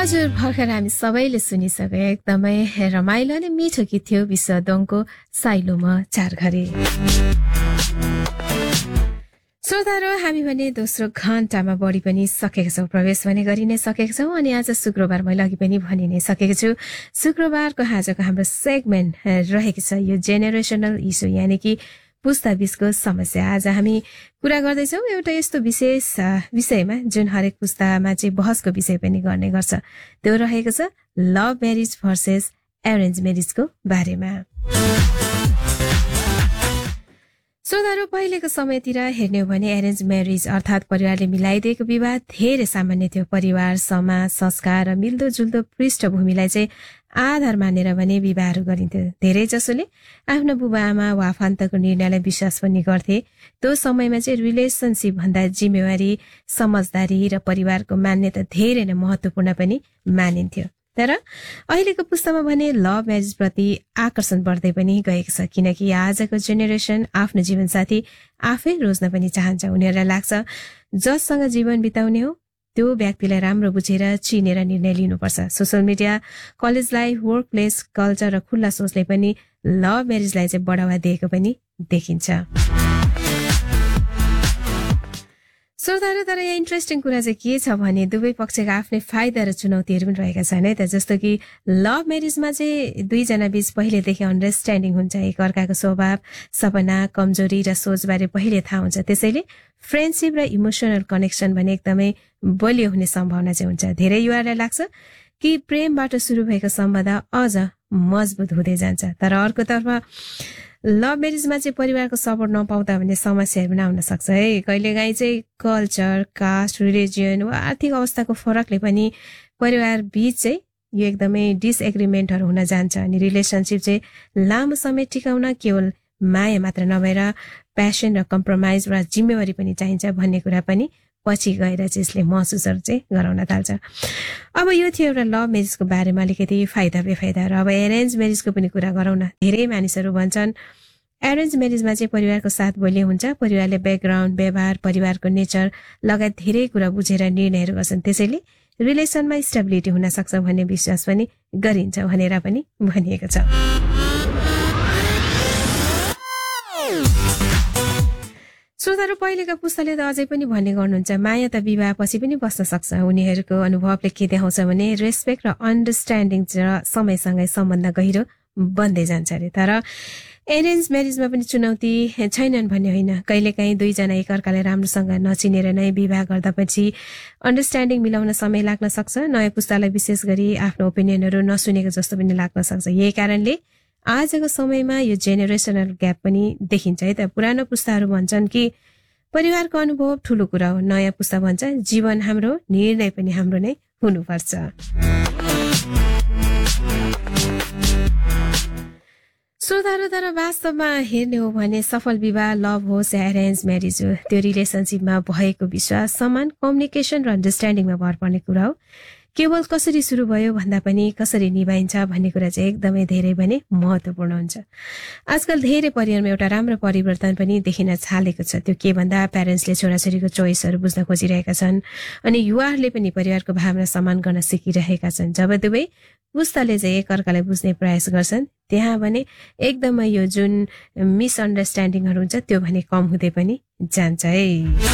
हजुर भर्खर हामी सबैले सुनिसके एकदमै रमाइलो अनि मिठो गीत थियो विश्वदोङको साइलोमा चार घरे। श्रोताहरू हामी भने दोस्रो घण्टामा बढी पनि सकेका छौँ, प्रवेश भने गरि नै सकेका छौँ अनि आज शुक्रबार मैले अघि पनि भनि नै सकेको छु। शुक्रबारको आजको हाम्रो सेगमेन्ट रहेको छ यो जेनेरेसनल इस्यु यानि कि पुस्ता बीचको समस्या। आज हामी कुरा गर्दैछौँ एउटा यस्तो विशेष विषयमा जुन हरेक पुस्तामा चाहिँ बहसको विषय पनि गर्ने गर्छ, त्यो रहेको छ लभ म्यारिज भर्सेस एरेन्ज म्यारिजको बारेमा। श्रोताहरू पहिलेको समयतिर हेर्ने हो भने एरेन्ज म्यारिज अर्थात् परिवारले मिलाइदिएको विवाह धेरै सामान्य थियो। परिवार, समाज, संस्कार र मिल्दो जुल्दो पृष्ठभूमिलाई चाहिँ आधार मानेर भने विवाहहरू गरिन्थ्यो। धेरै जसोले आफ्नो बुबा आमा वा आफन्तको निर्णयलाई विश्वास पनि गर्थे। त्यो समयमा चाहिँ रिलेसनसिप भन्दा जिम्मेवारी, समझदारी र परिवारको मान्यता धेरै नै महत्वपूर्ण पनि मानिन्थ्यो। तर अहिलेको पुस्तामा भने लभ म्यारिज प्रति आकर्षण बढ्दै पनि गएको छ, किनकि आजको जेनेरेसन आफ्नो जीवनसाथी आफै रोज्न पनि चाहन्छ। उनीहरूलाई लाग्छ जससँग जीवन बिताउने हो त्यो व्यक्तिलाई राम्रो बुझेर चिनेर निर्णय लिनुपर्छ। Social media, college life, work place culture र खुल्ला सोचले पनि लभ म्यारिजलाई चाहिँ बढावा दिएको पनि देखिन्छ। श्रोताहरू तर यहाँ इन्ट्रेस्टिङ कुरा चाहिँ के छ भने दुवै पक्षका आफ्नै फाइदा र चुनौतीहरू पनि रहेका छन् है त। जस्तो कि लभ म्यारिजमा चाहिँ दुईजना बीच पहिलेदेखि अन्डरस्ट्यान्डिङ हुन्छ, एकअर्काको स्वभाव, सपना, कमजोरी र सोचबारे पहिले थाहा हुन्छ। त्यसैले फ्रेन्डसिप र इमोसनल कनेक्सन भने एकदमै बलियो हुने सम्भावना चाहिँ हुन्छ। धेरै युवालाई लाग्छ कि प्रेमबाट सुरु भएको सम्बन्ध अझ मजबुत हुँदै जान्छ। तर अर्कोतर्फ लभ म्यारिजमा चाहिँ परिवारको सपोर्ट नपाउँदा भन्ने समस्याहरू पनि आउन सक्छ है। कहिलेकाहीँ चाहिँ कल्चर, कास्ट, रिलिजियन वा आर्थिक अवस्थाको फरकले पनि परिवार बीच चाहिँ यो एकदमै डिसएग्रिमेन्टहरू हुन जान्छ अनि रिलेसनसिप चाहिँ लामो समय टिकाउन केवल माया मात्र नभएर प्यासन र कम्प्रोमाइज र जिम्मेवारी पनि चाहिन्छ भन्ने कुरा पनि पछि गएर चाहिँ यसले महसुसहरू चाहिँ गराउन थाल्छ। अब यो थियो एउटा लभ म्यारिजको बारेमा अलिकति फाइदा बेफाइदाहरू। अब एरेन्ज म्यारिजको पनि कुरा गरौँ न। धेरै मानिसहरू भन्छन् एरेन्ज म्यारिजमा चाहिँ परिवारको साथ बलियो हुन्छ। परिवारले ब्याकग्राउन्ड, व्यवहार, परिवारको नेचर लगायत धेरै कुरा बुझेर निर्णयहरू गर्छन्। त्यसैले रिलेसनमा स्टेबिलिटी हुन सक्छ भन्ने विश्वास पनि गरिन्छ भनेर पनि भनिएको छ। श्रोताहरू पहिलेका पुस्ताले त अझै पनि भन्ने गर्नुहुन्छ माया त विवाहपछि पनि बस्न सक्छ। उनीहरूको अनुभवले के देखाउँछ भने रेस्पेक्ट र अन्डरस्ट्यान्डिङ र समयसँगै सम्बन्ध गहिरो बन्दै जान्छ अरे। तर एरेन्ज म्यारिजमा पनि चुनौती छैनन् भन्ने होइन। कहिलेकाहीँ दुईजना एकअर्कालाई राम्रोसँग नचिनेर नै विवाह गर्दापछि अन्डरस्ट्यान्डिङ मिलाउन समय लाग्न सक्छ। नयाँ पुस्तालाई विशेष गरी आफ्नो ओपिनियनहरू नसुनेको जस्तो पनि लाग्न सक्छ। यही कारणले आजको समयमा यो जेनेरेसनल ग्याप पनि देखिन्छ है त। पुरानो पुस्ताहरू भन्छन् कि परिवारको अनुभव ठुलो कुरा हो, नयाँ पुस्ता भन्छ जीवन हाम्रो, निर्णय पनि हाम्रो नै हुनुपर्छ। श्रोताहरू तर वास्तवमा हेर्ने हो भने सफल विवाह लभ होस् या एरेन्ज म्यारिज हो, त्यो रिलेसनसिपमा भएको विश्वास, सम्मान, कम्युनिकेसन र अन्डरस्ट्यान्डिङमा भर पर्ने कुरा हो। केवल कसरी सुरु भयो भन्दा पनि कसरी निभाइन्छ भन्ने कुरा चाहिँ एकदमै धेरै भने महत्वपूर्ण हुन्छ। आजकल धेरै परिवारमा एउटा राम्रो परिवर्तन पनि देखिन थालेको छ। त्यो के भन्दा प्यारेन्ट्सले छोराछोरीको चोइसहरू बुझ्न खोजिरहेका छन् अनि युवाहरूले पनि परिवारको भावना सम्मान गर्न सिकिरहेका छन्। जब दुवै पुस्ताले चाहिँ एकअर्कालाई बुझ्ने प्रयास गर्छन् त्यहाँ भने एकदमै यो जुन मिसअन्डरस्ट्यान्डिङहरू हुन्छ त्यो भने कम हुँदै पनि जान्छ है।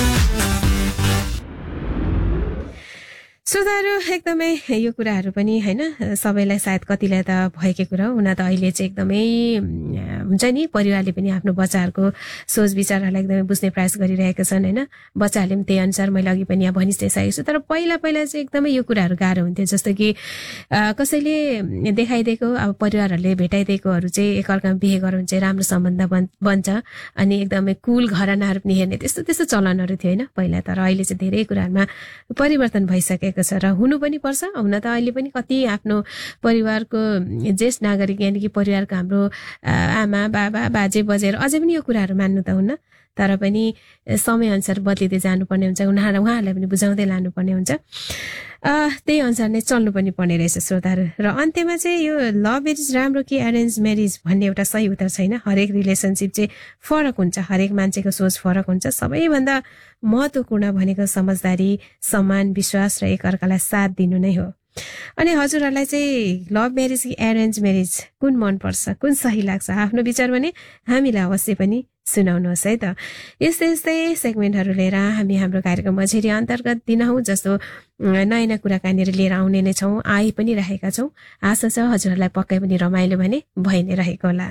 श्रोताहरू एकदमै यो कुराहरू पनि होइन सबैलाई सायद कतिलाई त भएकै कुरा हो। हुन त अहिले चाहिँ एकदमै हुन्छ नि परिवारले पनि आफ्नो बच्चाहरूको सोच विचारहरूलाई एकदमै बुझ्ने प्रयास गरिरहेका छन् होइन। बच्चाहरूले पनि त्यही अनुसार मैले अघि पनि यहाँ भनिसकेको छु। तर पहिला चाहिँ एकदमै यो कुराहरू गाह्रो हुन्थ्यो। जस्तो कि कसैले देखाइदिएको अब परिवारहरूले भेटाइदिएकोहरू चाहिँ एकअर्कामा बिहे गरौँ चाहिँ राम्रो सम्बन्ध बन्छ अनि एकदमै कुल घरानाहरू पनि हेर्ने त्यस्तो चलनहरू थियो होइन पहिला। तर अहिले चाहिँ धेरै कुराहरूमा परिवर्तन भइसकेको छ र हुनु पनि पर्छ। हुन त अहिले पनि कति आफ्नो परिवारको ज्येष्ठ नागरिक यानि कि परिवारको हाम्रो आमा बाबा बाजे बजेर अझै पनि यो कुराहरू मान्नु त हुन्न। तर पनि समयअनुसार बदलिँदै जानुपर्ने हुन्छ। उहाँहरूलाई पनि बुझाउँदै लानुपर्ने हुन्छ। त्यही अनुसार नै चल्नु पनि पर्ने रहेछ श्रोताहरू। र अन्त्यमा चाहिँ यो लभ म्यारिज राम्रो कि एरेन्ज म्यारिज भन्ने एउटा सही उत्तर छैन। हरेक रिलेसनसिप चाहिँ फरक हुन्छ, हरेक मान्छेको सोच फरक हुन्छ। सबैभन्दा महत्वपूर्ण भनेको समझदारी, सम्मान, विश्वास र एकअर्कालाई साथ दिनु नै हो। अनि हजुरहरूलाई चाहिँ लभ म्यारेज कि एरेन्ज म्यारेज कुन मनपर्छ, कुन सही लाग्छ, आफ्नो विचार भने हामीलाई अवश्य पनि सुनाउनुहोस् है त। यस्तै यस्तै सेगमेन्टहरू लिएर हामी हाम्रो कार्यक्रम मझेरी अन्तर्गत दिनहुँ जस्तो नयाँ नयाँ कुराकानीहरू लिएर आउने नै छौँ, आइ पनि रहेका छौँ। आशा छ हजुरहरूलाई पक्कै पनि रमाइलो भने भइ नै रहेको होला।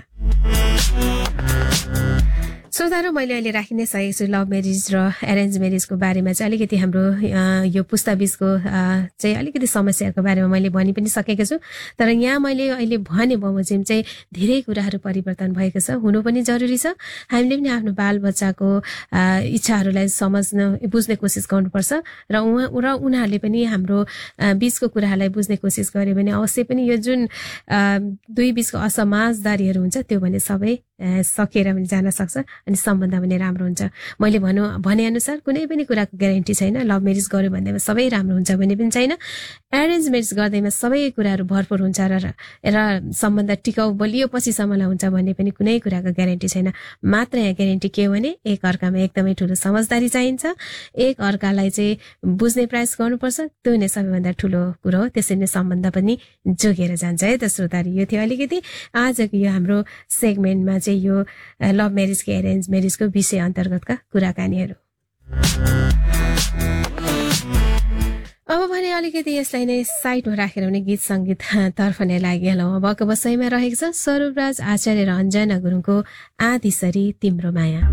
श्रोताहरू, मैले अहिले राखि नै सकेको छु लभ म्यारेज र एरेन्ज म्यारेजको बारेमा चाहिँ अलिकति हाम्रो यो पुस्ताबीचको चाहिँ अलिकति समस्याको बारेमा मैले भनि पनि सकेको छु। तर यहाँ मैले अहिले भने बमोजिम चाहिँ धेरै कुराहरू परिवर्तन भएको छ, हुनु पनि जरुरी छ। हामीले पनि आफ्नो बालबच्चाको इच्छाहरूलाई बुझ्ने कोसिस गर्नुपर्छ र उनीहरूले पनि हाम्रो बीचको कुराहरूलाई बुझ्ने कोसिस गऱ्यो भने अवश्य पनि यो जुन दुई बीचको असमाजदारीहरू हुन्छ त्यो भने सबै सकेर पनि जान सक्छ अनि सम्बन्ध पनि राम्रो हुन्छ। मैले भने अनुसार कुनै पनि कुराको ग्यारेन्टी छैन। लभ म्यारेज गर्यो भन्दैमा सबै राम्रो हुन्छ भन्ने पनि छैन। एरेन्ज म्यारेज गर्दैमा सबै कुराहरू भरपूर हुन्छ र सम्बन्ध टिकाउ बलियो पछिसम्मलाई हुन्छ भन्ने पनि कुनै कुराको ग्यारेन्टी छैन। मात्र यहाँ ग्यारेन्टी के हो भने एक अर्कामा एकदमै ठुलो समझदारी चाहिन्छ, एक अर्कालाई चाहिँ बुझ्ने प्रयास गर्नुपर्छ, त्यो नै सबैभन्दा ठुलो कुरो हो। त्यसरी नै सम्बन्ध पनि जोगिएर जान्छ है त। श्रोताहरू, यो थियो अलिकति आजको यो हाम्रो सेगमेन्टमा चाहिँ यो लभ म्यारेज कि एरेन्ज म्यारेजको विषय अन्तर्गतका कुराकानीहरू। अब भने अलिकति यसलाई नै साइडमा राखेर भने गीत सङ्गीत तर्फ नै लागिहालौँ। अबको बसाइमा रहेको छ स्वरूपराज आचार्य र अञ्जना गुरुङको आधिसरी तिम्रो माया।